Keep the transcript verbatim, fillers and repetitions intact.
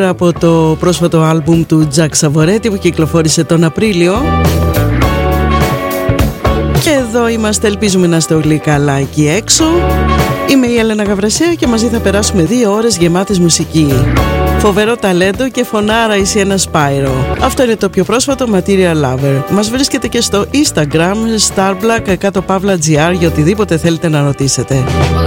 από το πρόσφατο άλμπουμ του Jack Savoretti που κυκλοφόρησε τον Απρίλιο. Και εδώ είμαστε, ελπίζουμε να είστε όλοι καλά εκεί έξω. Είμαι η Έλενα Γαβρασέα και μαζί θα περάσουμε δύο ώρες γεμάτες μουσική. Φοβερό ταλέντο και φωνάρα η Sienna Spyro. Αυτό είναι το πιο πρόσφατο Material Lover. Μας βρίσκεται και στο Instagram Starblack κάτω παύλα τζι άρ για οτιδήποτε θέλετε να ρωτήσετε.